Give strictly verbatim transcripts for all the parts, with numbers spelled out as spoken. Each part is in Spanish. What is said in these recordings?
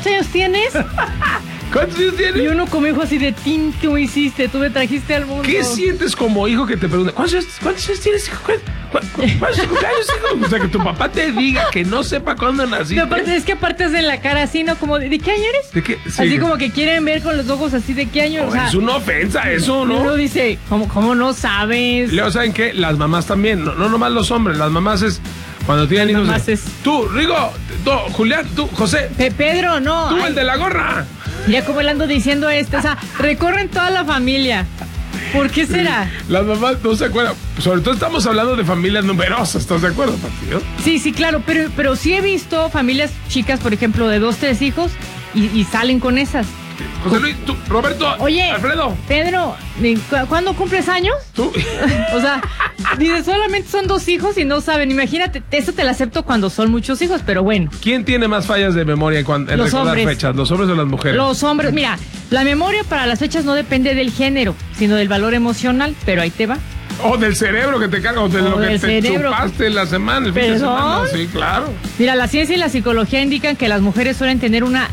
años tienes? ¿Cuántos años tienes? Y uno como hijo así de, Tin, tú me hiciste, tú me trajiste al mundo. ¿Qué sientes como hijo que te pregunta, ¿cuántos, cuántos años tienes, hijo? ¿Cuántos cumpleaños, hijo? O sea, que tu papá te diga que no sepa cuándo naciste. No, aparte, es que aparte es en la cara así, ¿no? Como, ¿de, ¿de qué año eres? ¿De qué? Sí. Así como que quieren ver con los ojos así, ¿de qué año? Oh, o sea, es una ofensa eso, ¿no? Uno dice, ¿cómo, cómo no sabes? Luego, ¿saben qué? Las mamás también, no, no nomás los hombres, las mamás es... Cuando tienen hijos... Mamás es... Tú, Rigo, tú, Julián, tú, José. Pe Pedro, no. Tú, ay, el de la gorra. Ya como le ando diciendo esto, o sea, recorren toda la familia. ¿Por qué será? Las mamás no se acuerdan. Sobre todo estamos hablando de familias numerosas, ¿estás de acuerdo, Patiño? Sí, sí, claro, pero, pero sí he visto familias chicas, por ejemplo, de dos, tres hijos y, y salen con esas. José Luis, tú, Roberto, Oye, Alfredo. Pedro, ¿cu ¿cuándo cumples años? Tú. O sea, dice, solamente son dos hijos y no saben. Imagínate, eso te lo acepto cuando son muchos hijos, pero bueno. ¿Quién tiene más fallas de memoria en, en Los recordar hombres. fechas, los hombres o las mujeres? Los hombres, mira, la memoria para las fechas no depende del género, sino del valor emocional, pero ahí te va. O del cerebro que te carga, o de O lo que del te cerebro. chupaste la semana, el fin de ¿Perdón? semana. Sí, claro. Mira, la ciencia y la psicología indican que las mujeres suelen tener una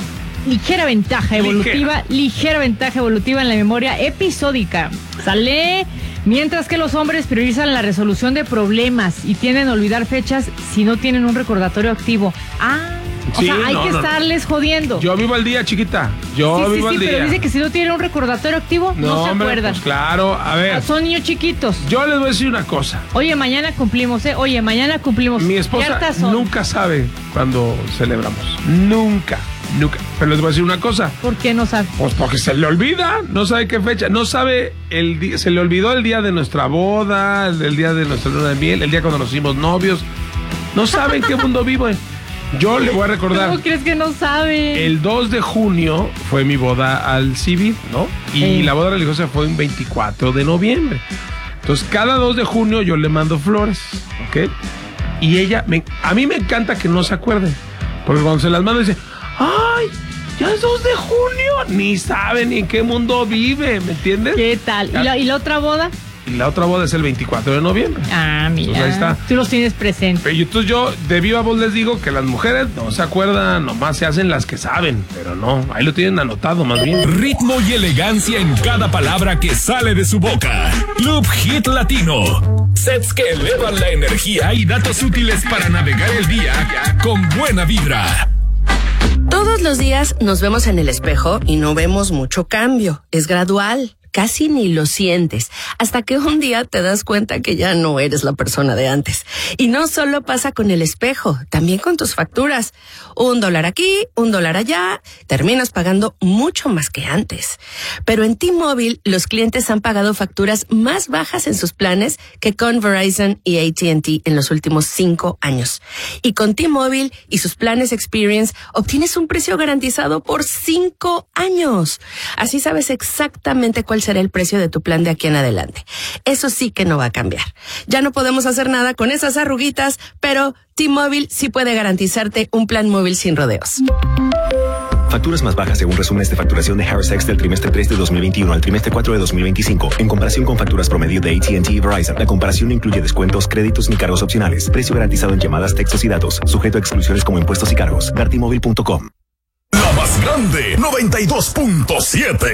ligera ventaja evolutiva, ligera, ligera ventaja evolutiva en la memoria episódica. ¿Sale? Mientras que los hombres priorizan la resolución de problemas y tienden a olvidar fechas si no tienen un recordatorio activo. Ah, o sí, sea, hay no, que no, estarles jodiendo. Yo vivo al día, chiquita. Yo sí, sí, vivo sí, al día. pero dice que si no tienen un recordatorio activo, no, no se hombre, acuerdan. Pues claro, a ver. Son niños chiquitos. Yo les voy a decir una cosa. Oye, mañana cumplimos, ¿eh? Oye, mañana cumplimos. Mi esposa nunca sabe cuando celebramos. Nunca. Nunca. Pero les voy a decir una cosa. ¿Por qué no sabe? Pues porque se le olvida, no sabe qué fecha, no sabe el día, se le olvidó el día de nuestra boda, el, el día de nuestra luna de miel, el día cuando nos hicimos novios. No sabe en qué mundo vive. Yo le voy a recordar. ¿Cómo crees que no sabe? El dos de junio fue mi boda al civil, ¿no? Y eh. la boda religiosa fue el veinticuatro de noviembre. Entonces, cada dos de junio yo le mando flores, ¿ok? Y ella, me, a mí me encanta que no se acuerde. Porque cuando se las mando dice, ¡ay! Ya es dos de junio. Ni sabe ni en qué mundo vive, ¿me entiendes? ¿Qué tal? ¿Y la, ¿y la otra boda? Y la otra boda es el veinticuatro de noviembre. Ah, mira. Entonces, ahí está. Tú los tienes presentes. Y entonces yo, de viva voz, les digo que las mujeres no se acuerdan, nomás se hacen las que saben. Pero no, ahí lo tienen anotado más bien. Ritmo y elegancia en cada palabra que sale de su boca. Club Hit Latino. Sets que elevan la energía y datos útiles para navegar el día con buena vibra. Todos los días nos vemos en el espejo y no vemos mucho cambio. Es gradual. Casi ni lo sientes, hasta que un día te das cuenta que ya no eres la persona de antes. Y no solo pasa con el espejo, también con tus facturas. Un dólar aquí, un dólar allá, terminas pagando mucho más que antes. Pero en T-Mobile, los clientes han pagado facturas más bajas en sus planes que con Verizon y A T and T en los últimos cinco años. Y con T-Mobile y sus planes Experience, obtienes un precio garantizado por cinco años. Así sabes exactamente cuál será el precio de tu plan de aquí en adelante. Eso sí que no va a cambiar. Ya no podemos hacer nada con esas arruguitas, pero T-Mobile sí puede garantizarte un plan móvil sin rodeos. Facturas más bajas según resúmenes de facturación de Harris X del trimestre tres de dos mil veintiuno al trimestre cuatro de dos mil veinticinco. En comparación con facturas promedio de A T and T y Verizon, la comparación no incluye descuentos, créditos ni cargos opcionales. Precio garantizado en llamadas, textos y datos. Sujeto a exclusiones como impuestos y cargos. Darty Móvil punto com. La más grande, noventa y dos punto siete.